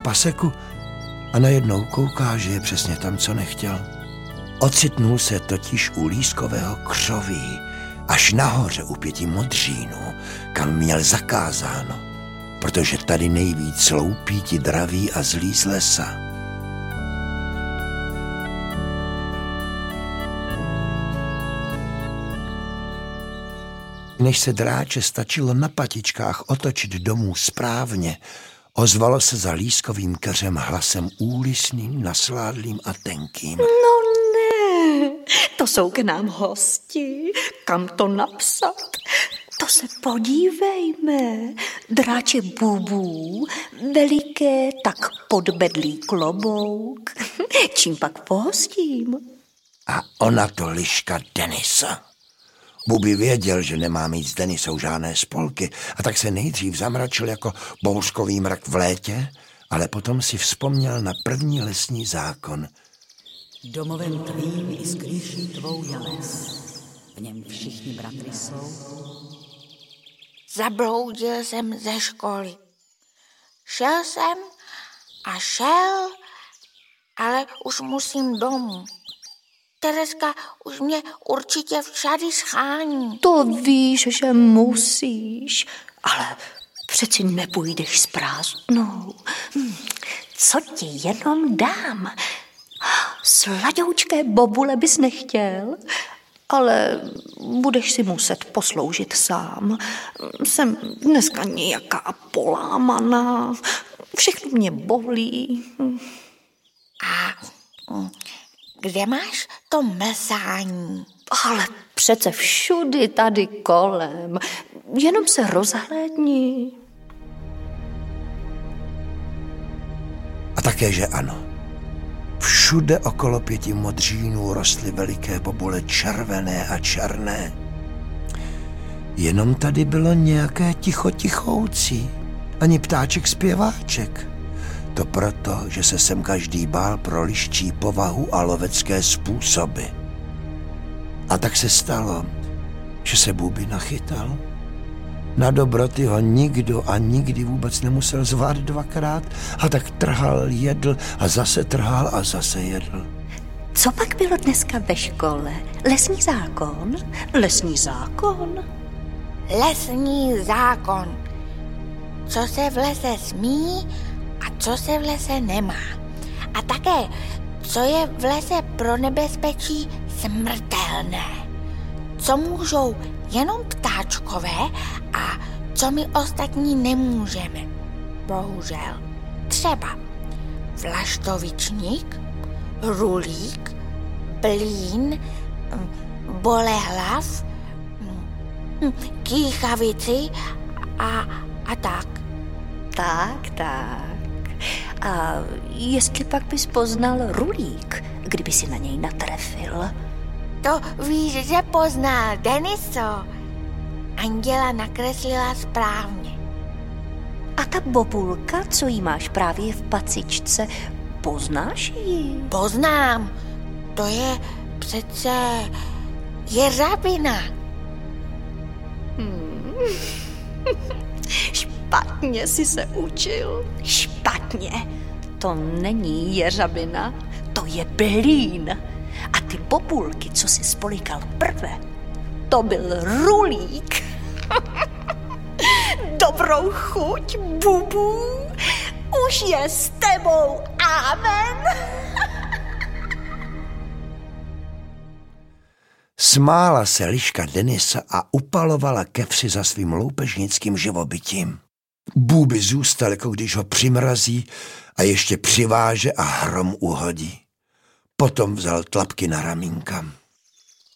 paseku a najednou kouká, že je přesně tam, co nechtěl. Ocitnul se totiž u lískového křoví, až nahoře u 5 modřínů, kam měl zakázáno, protože tady nejvíc loupí ti draví a zlí z lesa. Než se dráče stačilo na patičkách otočit domů správně, ozvalo se za lískovým keřem hlasem úlisným, nasládlým a tenkým. No ne, to jsou k nám hosti. Kam to napsat? To se podívejme. Dráče Bubů, veliké tak podbedlý klobouk. Čím pak pohostím? A ona to liška Denisa. Bubi věděl, že nemá mít s Denisou žádné spolky, a tak se nejdřív zamračil jako bouřkový mrak v létě, ale potom si vzpomněl na první lesní zákon. Domovem tvým i skrýší tvou je les, v něm všichni bratry jsou. Zabloudil jsem ze školy. Šel jsem a šel, ale už musím domů. Tereska už mě určitě všady schání. To víš, že musíš, ale přeci nepůjdeš s prázdnou. Co ti jenom dám? Sladoučké bobule bys nechtěl, ale budeš si muset posloužit sám. Jsem dneska nějaká polámaná, všechno mě bolí. A kde máš to mlsání? Ale přece všudy tady kolem, jenom se rozhlédni. A také, že ano. Všude okolo 5 modřínů rostly veliké bobule červené a černé. Jenom tady bylo nějaké tichoucí, ani ptáček zpěváček. To proto, že se sem každý bál pro liščí povahu a lovecké způsoby. A tak se stalo, že se Bubi nachytal. Na dobroty ho nikdo a nikdy vůbec nemusel zvát 2krát, a tak trhal, jedl a zase trhal a zase jedl. Co pak bylo dneska ve škole? Lesní zákon? Lesní zákon? Lesní zákon. Co se v lese smí a co se v lese nemá. A také, co je v lese pro nebezpečí smrtelné. Co můžou jenom ptáčkové a co my ostatní nemůžeme. Bohužel. Třeba vlaštovičník, rulík, plín, bolehlav, kýchavici a tak. Tak. A jestli pak bys poznal rulík, kdyby si na něj natrefil? To víš, že poznal, Deniso. Anděla nakreslila správně. A ta bobulka, co jí máš právě v pacičce, poznáš ji? Poznám. To je přece jeřabina. Špatně jsi se učil. Špatně. To není jeřabina, to je blín. A ty bobulky, co jsi spolikal prve, to byl rulík. Dobrou chuť, Bubu. Už je s tebou. Amen. Smála se liška Denisa a upalovala kefři za svým loupežnickým živobytím. Bubi zůstal, jako když ho přimrazí a ještě přiváže a hrom uhodí. Potom vzal tlapky na ramínka.